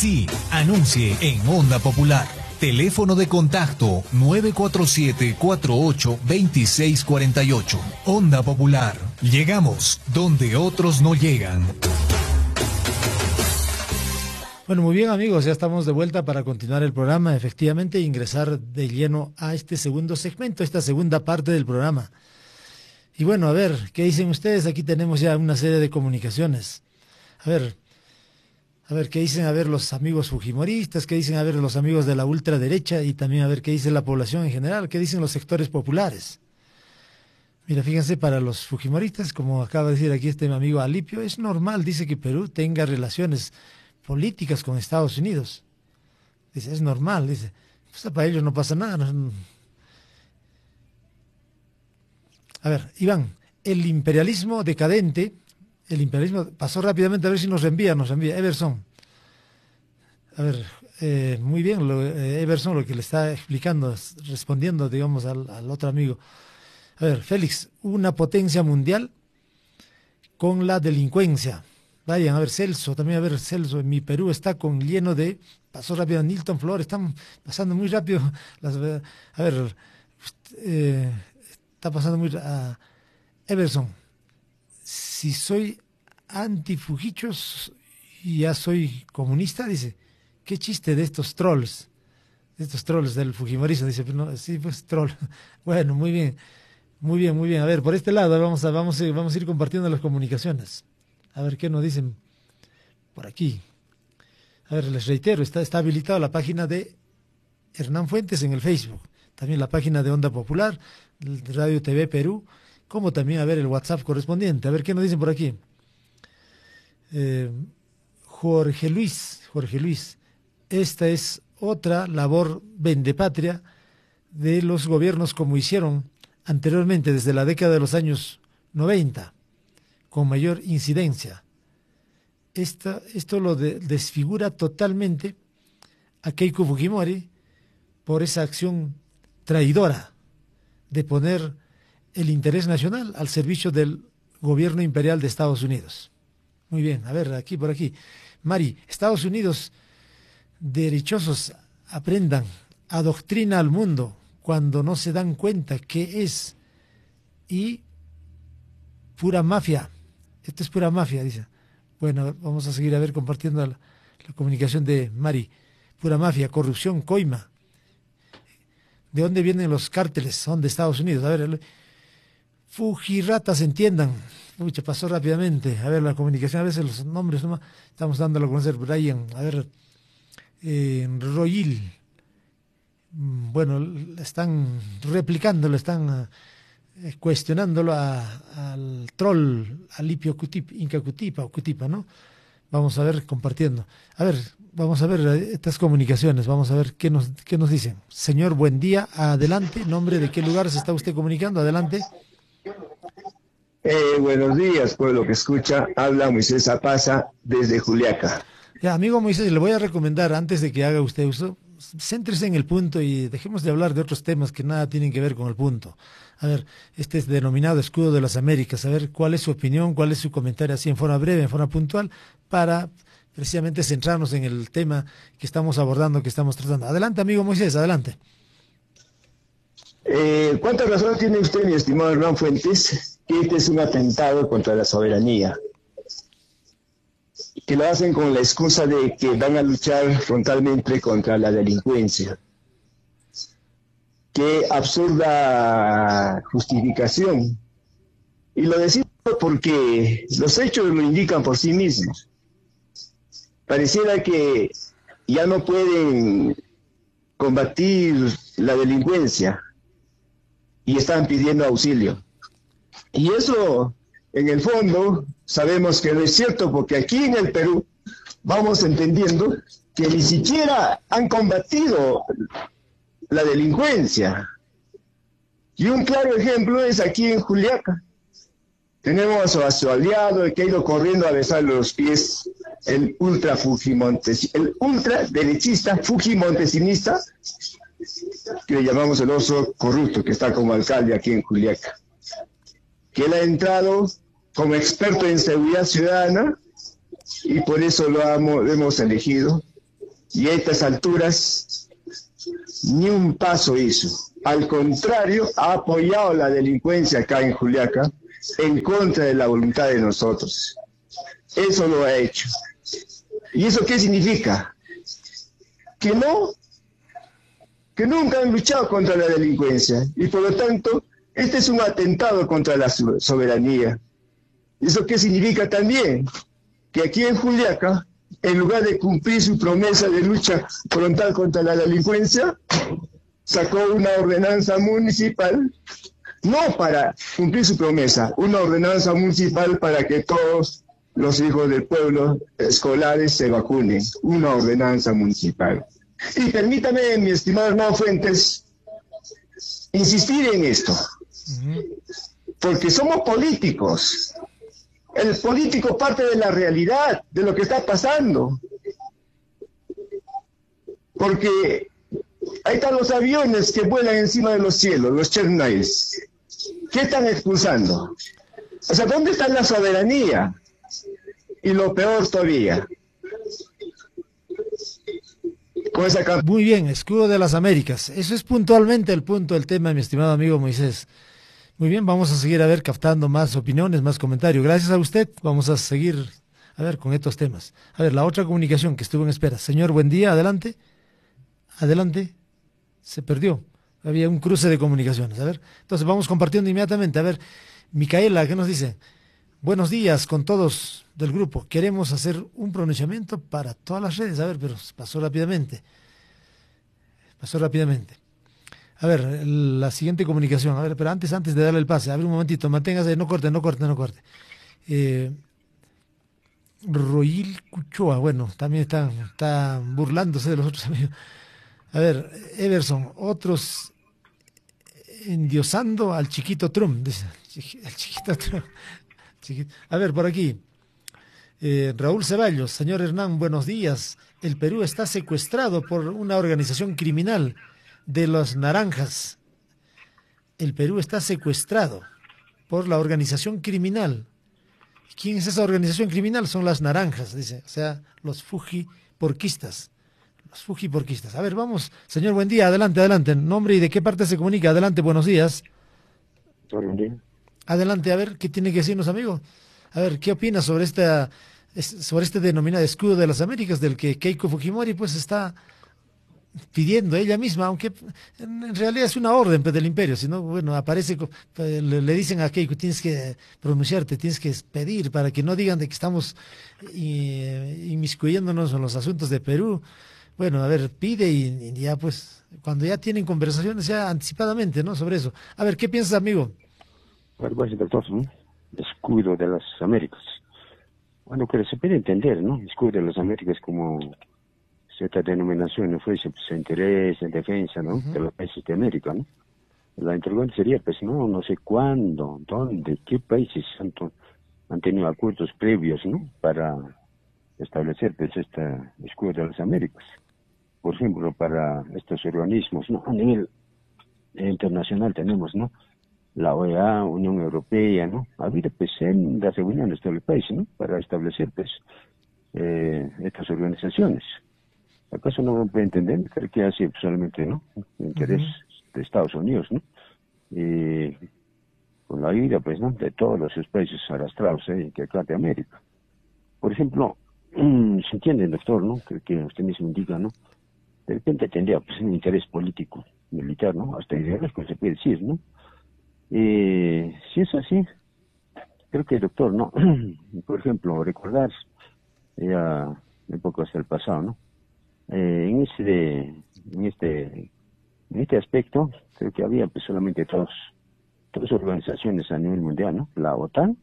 Sí, anuncie en Onda Popular. Teléfono de contacto 947-48-2648. Onda Popular. Llegamos donde otros no llegan. Bueno, muy bien amigos, ya estamos de vuelta para continuar el programa, efectivamente ingresar de lleno a este segundo segmento, esta segunda parte del programa. Y bueno, a ver, ¿qué dicen ustedes? Aquí tenemos ya una serie de comunicaciones. A ver, ¿qué dicen a ver los amigos fujimoristas? ¿Qué dicen a ver los amigos de la ultraderecha? Y también a ver qué dice la población en general, qué dicen los sectores populares. Mira, fíjense, para los fujimoristas, como acaba de decir aquí este amigo Alipio, es normal, dice, que Perú tenga relaciones políticas con Estados Unidos. Dice, es normal, dice. Pues para ellos no pasa nada. No. A ver, Iván, el imperialismo decadente, el imperialismo pasó rápidamente, a ver si nos envía Everson. A ver, muy bien, Everson, lo que le está explicando, respondiendo, digamos, al otro amigo. A ver, Félix, una potencia mundial con la delincuencia. Vayan, a ver, Celso, también a ver, Celso, en mi Perú está lleno de, pasó rápido, Nilton Flores, están pasando muy rápido, a ver, está pasando muy rápido, Everson, si soy antifujichos y ya soy comunista, dice, qué chiste de estos trolls del fujimorismo, dice, no, sí, pues troll, bueno, muy bien, a ver, por este lado vamos a ir compartiendo las comunicaciones. A ver qué nos dicen por aquí. A ver, les reitero, está habilitada la página de Hernán Fuentes en el Facebook. También la página de Onda Popular, Radio TV Perú, como también a ver el WhatsApp correspondiente. A ver qué nos dicen por aquí. Jorge Luis, esta es otra labor vendepatria de los gobiernos como hicieron anteriormente desde la década de los años 90. Con mayor incidencia. Esto lo desfigura totalmente a Keiko Fujimori por esa acción traidora de poner el interés nacional al servicio del gobierno imperial de Estados Unidos. Muy bien, a ver, por aquí. Mari, Estados Unidos, derechosos, aprendan, adoctrina al mundo cuando no se dan cuenta qué es, y pura mafia. Esto es pura mafia, dice. Bueno, vamos a seguir a ver compartiendo la comunicación de Mari. Pura mafia, corrupción, coima. ¿De dónde vienen los cárteles? Son de Estados Unidos. A ver, Fujiratas, entiendan. Uy, se pasó rápidamente. A ver, la comunicación, a veces los nombres nomás estamos dándolo a conocer. Brian, a ver, Royil. Bueno, están replicándolo, están cuestionándolo al troll Alipio Cutipa, ¿no? Vamos a ver, compartiendo. A ver, vamos a ver estas comunicaciones, vamos a ver qué nos dicen. Señor, buen día, adelante. ¿Nombre de qué lugar se está usted comunicando? Adelante. Buenos días, pueblo que escucha. Habla Moisés Zapaza desde Juliaca. Ya, amigo Moisés, le voy a recomendar, antes de que haga usted uso, céntrese en el punto y dejemos de hablar de otros temas que nada tienen que ver con el punto. A ver, este es denominado Escudo de las Américas. A ver, ¿cuál es su opinión? ¿Cuál es su comentario? Así en forma breve, en forma puntual, para precisamente centrarnos en el tema que estamos abordando, que estamos tratando. Adelante, amigo Moisés, adelante. ¿Cuánta razón tiene usted, mi estimado Hernán Fuentes, que este es un atentado contra la soberanía? Que lo hacen con la excusa de que van a luchar frontalmente contra la delincuencia. Qué absurda justificación. Y lo decimos porque los hechos lo indican por sí mismos. Pareciera que ya no pueden combatir la delincuencia y están pidiendo auxilio. Y eso, en el fondo, sabemos que no es cierto, porque aquí en el Perú vamos entendiendo que ni siquiera han combatido la delincuencia. Y un claro ejemplo es aquí en Juliaca. Tenemos a su aliado que ha ido corriendo a besarle los pies, el ultraderechista fujimontesinista, que le llamamos el oso corrupto, que está como alcalde aquí en Juliaca. Que él ha entrado como experto en seguridad ciudadana y por eso lo hemos elegido y a estas alturas ni un paso hizo. Al contrario, ha apoyado la delincuencia acá en Juliaca en contra de la voluntad de nosotros. Eso lo ha hecho. ¿Y eso qué significa? Que nunca han luchado contra la delincuencia y por lo tanto este es un atentado contra la soberanía. ¿Eso qué significa también? Que aquí en Juliaca, en lugar de cumplir su promesa de lucha frontal contra la delincuencia, sacó una ordenanza municipal, no para cumplir su promesa, una ordenanza municipal para que todos los hijos del pueblo escolares se vacunen, una ordenanza municipal. Y permítame, mi estimado hermano Fuentes, insistir en esto, porque somos políticos. El político parte de la realidad, de lo que está pasando. Porque ahí están los aviones que vuelan encima de los cielos, los Chernobyls. ¿Qué están expulsando? O sea, ¿dónde está la soberanía? Y lo peor todavía. Con esa Muy bien, escudo de las Américas. Eso es puntualmente el punto del tema, mi estimado amigo Moisés. Muy bien, vamos a seguir a ver captando más opiniones, más comentarios. Gracias a usted, vamos a seguir a ver con estos temas. A ver, la otra comunicación que estuvo en espera. Señor, buen día, adelante. Adelante. Se perdió. Había un cruce de comunicaciones. A ver, entonces vamos compartiendo inmediatamente. A ver, Micaela, ¿qué nos dice? Buenos días con todos del grupo. Queremos hacer un pronunciamiento para todas las redes. A ver, pero pasó rápidamente. Pasó rápidamente. A ver, la siguiente comunicación. A ver, pero antes de darle el pase, a ver un momentito, manténgase, no corte. Royil Cuchoa, bueno, también está burlándose de los otros amigos. A ver, Everson, otros endiosando al chiquito Trump, dice, el chiquito Trump. A ver, por aquí. Raúl Ceballos, señor Hernán, buenos días. El Perú está secuestrado por una organización criminal de los naranjas. El Perú está secuestrado por la organización criminal. ¿Quién es esa organización criminal? Son las naranjas, dice, o sea, los fujiporquistas. Los fujiporquistas. A ver, vamos, señor, buen día, adelante. Nombre y de qué parte se comunica. Adelante, buenos días. Buen día. Adelante, a ver, ¿qué tiene que decirnos, amigo? A ver, ¿qué opina sobre este denominado escudo de las Américas del que Keiko Fujimori pues está pidiendo ella misma, aunque en realidad es una orden pues, del imperio, sino bueno, aparece, le dicen a Keiko, tienes que pronunciarte, tienes que pedir para que no digan de que estamos inmiscuyéndonos en los asuntos de Perú. Bueno, a ver, pide y ya pues, cuando ya tienen conversaciones ya anticipadamente, ¿no? Sobre eso. A ver, ¿qué piensas, amigo? Algo así, doctor, ¿no? Escudo de las Américas. Bueno, que se puede entender, ¿no? Escudo de las Américas como cierta denominación, ofrece pues, interés en defensa, ¿no? De los países de América, ¿no? La interrogante sería, pues, no sé cuándo, dónde, qué países han tenido acuerdos previos, ¿no? Para establecer, pues, este escudo de las Américas. Por ejemplo, para estos organismos, ¿no? A nivel internacional tenemos, ¿no? La OEA, Unión Europea, ¿no? Ha habido, pues, en las reuniones del país, ¿no? Para establecer, pues, estas organizaciones. ¿Acaso no puede entender? Creo que hace solamente, ¿no? Interés de Estados Unidos, ¿no? Y con la ayuda, pues, ¿no? De todos los países arrastrados, que acá de América. Por ejemplo, se entiende, doctor, ¿no? Creo que usted mismo indica, ¿no? De repente tendría, pues, un interés político, militar, ¿no? Hasta ideológico, se puede decir, ¿no? Si es así, creo que, doctor, ¿no? Por ejemplo, recordar ya épocas del pasado, ¿no? En este aspecto, creo que había pues, solamente dos organizaciones a nivel mundial, ¿no? La OTAN,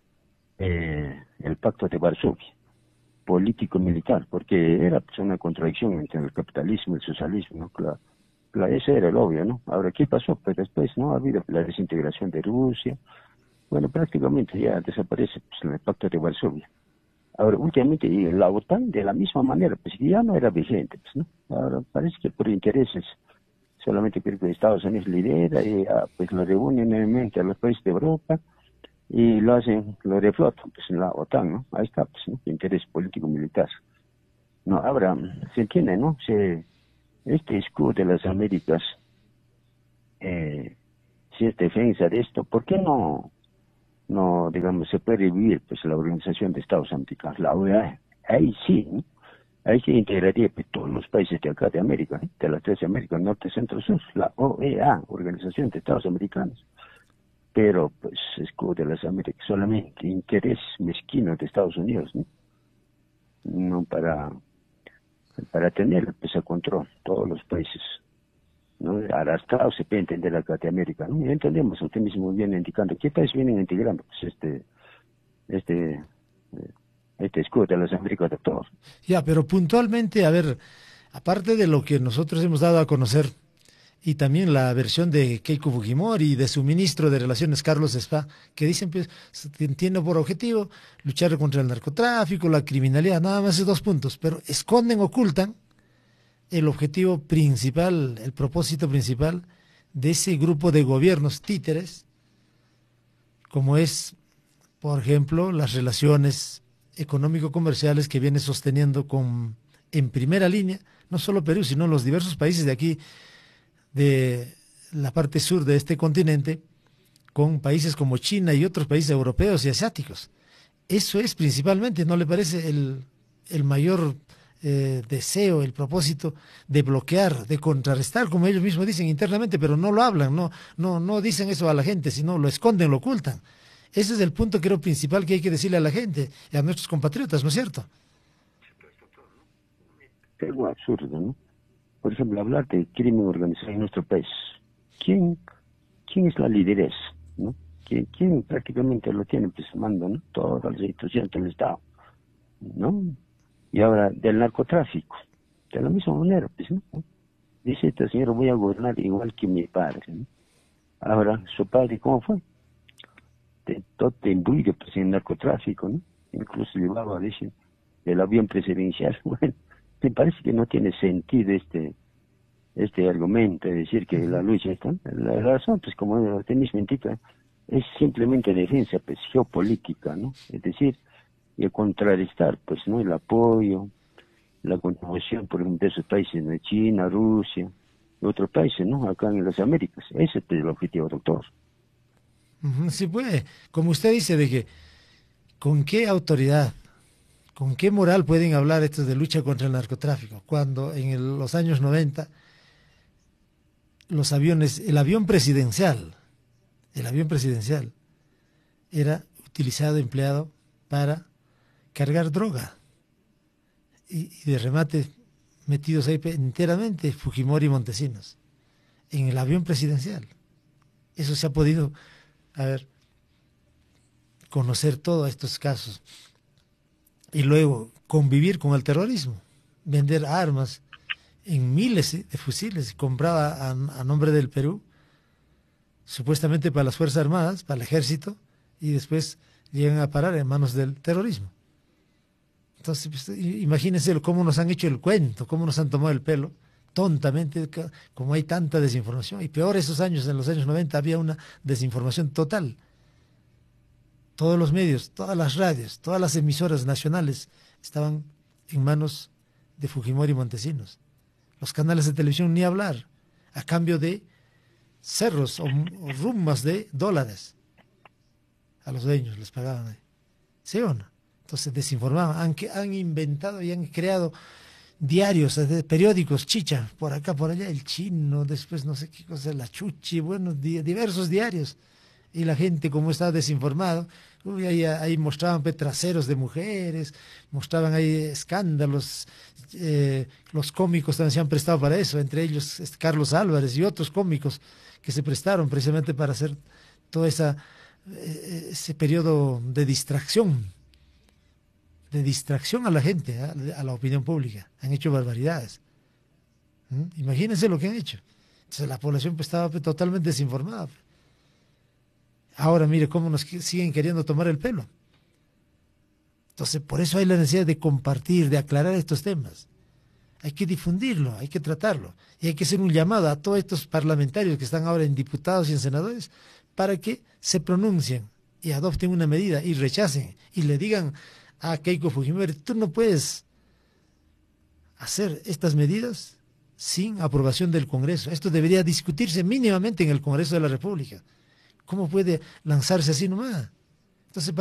el Pacto de Varsovia, político-militar, porque era pues, una contradicción entre el capitalismo y el socialismo, ¿no? Ese era el obvio, ¿no? Ahora, ¿qué pasó? Pues después, ¿no? Ha habido la desintegración de Rusia. Bueno, prácticamente ya desaparece pues, el Pacto de Varsovia. Ahora, últimamente, la OTAN, de la misma manera, pues ya no era vigente, pues, ¿no? Ahora, parece que por intereses, solamente creo que Estados Unidos lidera y pues lo reúne nuevamente a los países de Europa y lo reflotan, pues, en la OTAN, ¿no? Ahí está, pues, ¿no? Interés político-militar. No, ahora, se entiende, ¿no? Este escudo de las Américas, si es defensa de esto, ¿por qué no, digamos, se puede vivir pues la Organización de Estados Americanos, la OEA? Ahí sí, ¿no? Ahí se integraría pues, todos los países de acá de América, ¿eh? De las 13 Américas, Norte, Centro, Sur, la OEA, Organización de Estados Americanos. Pero, pues, escudo de las Américas, solamente interés mezquino de Estados Unidos, ¿no? No para tener, pues, a control todos los países, ¿no? Arrastrados se puede entender acá de América, ¿no? Y entendemos, usted mismo viene indicando, ¿qué países vienen integrando? Pues, este escudo de las Américas de todos. Ya, pero puntualmente, a ver, aparte de lo que nosotros hemos dado a conocer, y también la versión de Keiko Fujimori y de su ministro de Relaciones, Carlos Spa, que dicen, pues, tiene por objetivo luchar contra el narcotráfico, la criminalidad, nada más esos 2 puntos, pero esconden, ocultan el objetivo principal, el propósito principal de ese grupo de gobiernos títeres, como es, por ejemplo, las relaciones económico-comerciales que viene sosteniendo en primera línea, no solo Perú, sino los diversos países de aquí, de la parte sur de este continente, con países como China y otros países europeos y asiáticos. Eso es principalmente, ¿no le parece el mayor deseo, el propósito de bloquear, de contrarrestar, como ellos mismos dicen internamente, pero no lo hablan, no dicen eso a la gente, sino lo esconden, lo ocultan? Ese es el punto, creo, principal que hay que decirle a la gente y a nuestros compatriotas, ¿no es cierto? Algo absurdo, ¿no? Por ejemplo, hablar de crimen organizado en nuestro país. ¿Quién es la lideresa, ¿no? ¿Quién prácticamente lo tiene pues mando, ¿no? Todas las instituciones del Estado, ¿no? Y ahora, del narcotráfico, de la misma manera, pues, ¿no? Dice esta señora, voy a gobernar igual que mi padre, ¿no? Ahora, su padre, ¿cómo fue? Todo te imbuye pues, en narcotráfico, ¿no? Incluso llevaba, dice, el avión presidencial. Bueno, me parece que no tiene sentido este argumento de decir que la lucha está. La razón, pues como usted mismo indica, es simplemente defensa pues, geopolítica, ¿no? Es decir, y contrarrestar, pues, ¿no? El apoyo, la contribución, por ejemplo, de esos países, de China, Rusia, y otros países, ¿no? Acá en las Américas. Ese es el objetivo, doctor. Sí puede, como usted dice, de que con qué autoridad, con qué moral pueden hablar estos de lucha contra el narcotráfico, cuando en los años 90 los aviones, el avión presidencial era utilizado, empleado para cargar droga y de remate metidos ahí enteramente Fujimori y Montesinos en el avión presidencial. Eso se ha podido, a ver, conocer todos estos casos y luego convivir con el terrorismo, vender armas en miles de fusiles compraba a nombre del Perú, supuestamente para las Fuerzas Armadas, para el Ejército, y después llegan a parar en manos del terrorismo. Entonces, pues, imagínense cómo nos han hecho el cuento, cómo nos han tomado el pelo, tontamente, como hay tanta desinformación. Y peor esos años, en los años 90 había una desinformación total. Todos los medios, todas las radios, todas las emisoras nacionales estaban en manos de Fujimori y Montesinos. Los canales de televisión ni hablar, a cambio de cerros o rumas de dólares. A los dueños les pagaban. ¿Sí o no? Entonces desinformaban, han inventado y han creado diarios, periódicos, chicha, por acá, por allá, el Chino, después no sé qué cosa, la Chuchi, bueno, diversos diarios. Y la gente, como estaba desinformado, ahí mostraban traseros de mujeres, mostraban ahí escándalos, los cómicos también se han prestado para eso, entre ellos Carlos Álvarez y otros cómicos que se prestaron precisamente para hacer todo ese periodo de distracción a la gente, a la opinión pública. Han hecho barbaridades. Imagínense lo que han hecho. Entonces la población pues, estaba totalmente desinformada. Ahora mire cómo nos siguen queriendo tomar el pelo. Entonces por eso hay la necesidad de compartir, de aclarar estos temas. Hay que difundirlo, hay que tratarlo. Y hay que hacer un llamado a todos estos parlamentarios que están ahora en diputados y en senadores para que se pronuncien y adopten una medida y rechacen y le digan a Keiko Fujimori, tú no puedes hacer estas medidas sin aprobación del Congreso. Esto debería discutirse mínimamente en el Congreso de la República. ¿Cómo puede lanzarse así nomás? Entonces,